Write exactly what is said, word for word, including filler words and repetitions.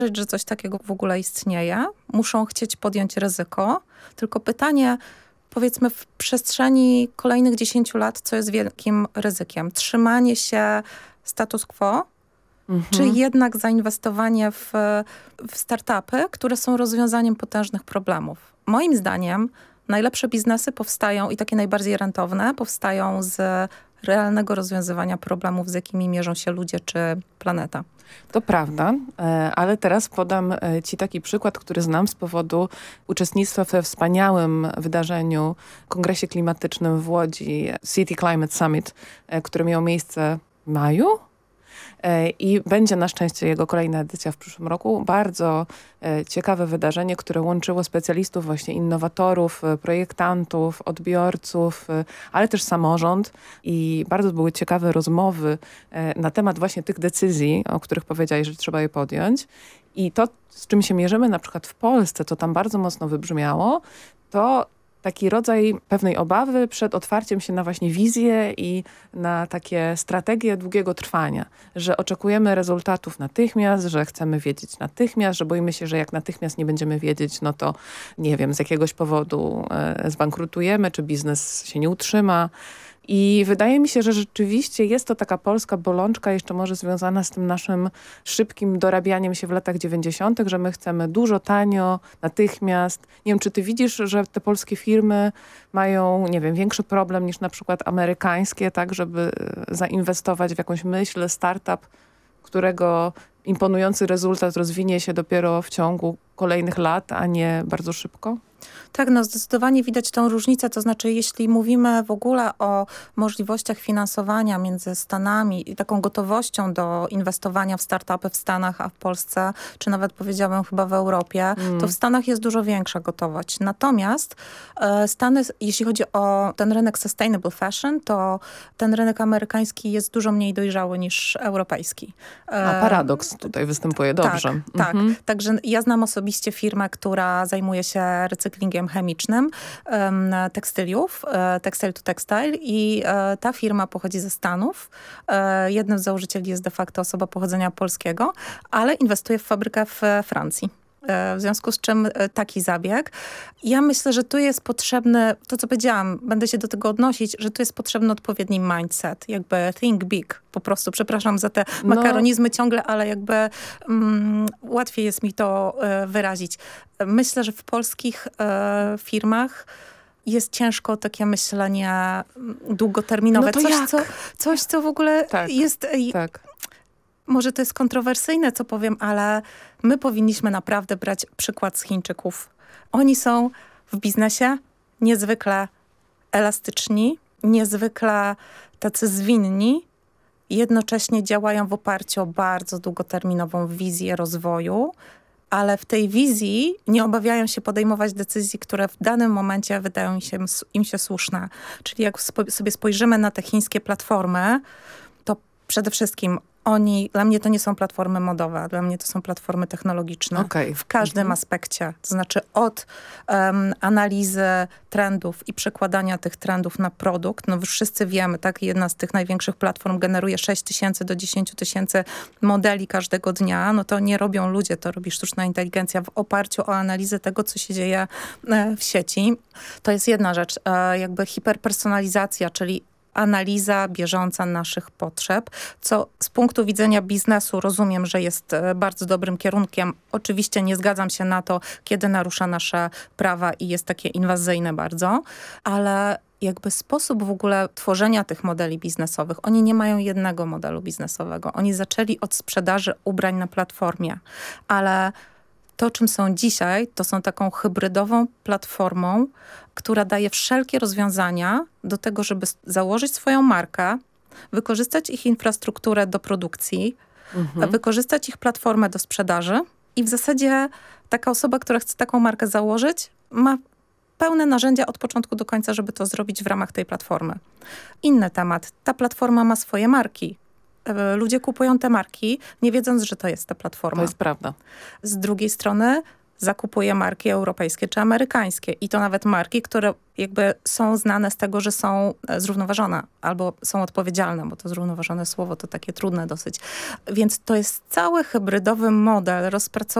że coś takiego w ogóle istnieje. Muszą chcieć podjąć ryzyko. Tylko pytanie, powiedzmy w przestrzeni kolejnych dziesięciu lat, co jest wielkim ryzykiem? Trzymanie się status quo, mhm. czy jednak zainwestowanie w, w startupy, które są rozwiązaniem potężnych problemów? Moim zdaniem najlepsze biznesy powstają i takie najbardziej rentowne powstają z realnego rozwiązywania problemów, z jakimi mierzą się ludzie czy planeta. To prawda, ale teraz podam ci taki przykład, który znam z powodu uczestnictwa we wspaniałym wydarzeniu, kongresie klimatycznym w Łodzi, City Climate Summit, który miał miejsce w maju. I będzie na szczęście jego kolejna edycja w przyszłym roku. Bardzo ciekawe wydarzenie, które łączyło specjalistów, właśnie innowatorów, projektantów, odbiorców, ale też samorząd. I bardzo były ciekawe rozmowy na temat właśnie tych decyzji, o których powiedziałeś, że trzeba je podjąć. I to, z czym się mierzymy na przykład w Polsce, co tam bardzo mocno wybrzmiało, to taki rodzaj pewnej obawy przed otwarciem się na właśnie wizję i na takie strategie długiego trwania, że oczekujemy rezultatów natychmiast, że chcemy wiedzieć natychmiast, że boimy się, że jak natychmiast nie będziemy wiedzieć, no to nie wiem, z jakiegoś powodu e, zbankrutujemy, czy biznes się nie utrzyma. I wydaje mi się, że rzeczywiście jest to taka polska bolączka, jeszcze może związana z tym naszym szybkim dorabianiem się w latach dziewięćdziesiątych, że my chcemy dużo, tanio, natychmiast. Nie wiem, czy ty widzisz, że te polskie firmy mają, nie wiem, większy problem niż na przykład amerykańskie, tak, żeby zainwestować w jakąś myśl, startup, którego imponujący rezultat rozwinie się dopiero w ciągu kolejnych lat, a nie bardzo szybko? Tak, no zdecydowanie widać tą różnicę, to znaczy jeśli mówimy w ogóle o możliwościach finansowania między Stanami i taką gotowością do inwestowania w startupy w Stanach, a w Polsce, czy nawet powiedziałabym chyba w Europie, mm. to w Stanach jest dużo większa gotowość. Natomiast e, Stany, jeśli chodzi o ten rynek sustainable fashion, to ten rynek amerykański jest dużo mniej dojrzały niż europejski. E, a paradoks tutaj występuje dobrze. Tak, mhm. tak. Także ja znam osobiście firmę, która zajmuje się recyklingiem chemicznym um, tekstyliów, e, textile to textile i e, ta firma pochodzi ze Stanów. E, jednym z założycieli jest de facto osoba pochodzenia polskiego, ale inwestuje w fabrykę w Francji. W związku z czym taki zabieg. Ja myślę, że tu jest potrzebny, to co powiedziałam, będę się do tego odnosić, że tu jest potrzebny odpowiedni mindset, jakby think big, po prostu, przepraszam za te no. makaronizmy ciągle, ale jakby um, łatwiej jest mi to e, wyrazić. Myślę, że w polskich e, firmach jest ciężko takie myślenie długoterminowe. No to coś, jak? co, coś, co w ogóle tak, jest... Tak. Może to jest kontrowersyjne, co powiem, ale my powinniśmy naprawdę brać przykład z Chińczyków. Oni są w biznesie niezwykle elastyczni, niezwykle tacy zwinni, jednocześnie działają w oparciu o bardzo długoterminową wizję rozwoju, ale w tej wizji nie obawiają się podejmować decyzji, które w danym momencie wydają im się, im się słuszne. Czyli jak sobie spojrzymy na te chińskie platformy, to przede wszystkim oni, dla mnie to nie są platformy modowe, dla mnie to są platformy technologiczne. Okay. W każdym mhm. aspekcie. To znaczy od um, analizy trendów i przekładania tych trendów na produkt. No wszyscy wiemy, tak, jedna z tych największych platform generuje sześć tysięcy do dziesięć tysięcy modeli każdego dnia. No to nie robią ludzie, to robi sztuczna inteligencja w oparciu o analizę tego, co się dzieje e, w sieci. To jest jedna rzecz. E, jakby hiperpersonalizacja, czyli analiza bieżąca naszych potrzeb, co z punktu widzenia biznesu rozumiem, że jest bardzo dobrym kierunkiem. Oczywiście nie zgadzam się na to, kiedy narusza nasze prawa i jest takie inwazyjne bardzo, ale jakby sposób w ogóle tworzenia tych modeli biznesowych. Oni nie mają jednego modelu biznesowego. Oni zaczęli od sprzedaży ubrań na platformie, ale to, czym są dzisiaj, to są taką hybrydową platformą, która daje wszelkie rozwiązania do tego, żeby założyć swoją markę, wykorzystać ich infrastrukturę do produkcji, mhm. wykorzystać ich platformę do sprzedaży i w zasadzie taka osoba, która chce taką markę założyć, ma pełne narzędzia od początku do końca, żeby to zrobić w ramach tej platformy. Inny temat. Ta platforma ma swoje marki. Ludzie kupują te marki, nie wiedząc, że to jest ta platforma. To jest prawda. Z drugiej strony zakupuje marki europejskie czy amerykańskie. I to nawet marki, które jakby są znane z tego, że są zrównoważone albo są odpowiedzialne, bo to zrównoważone słowo to takie trudne dosyć. Więc to jest cały hybrydowy model rozpracowany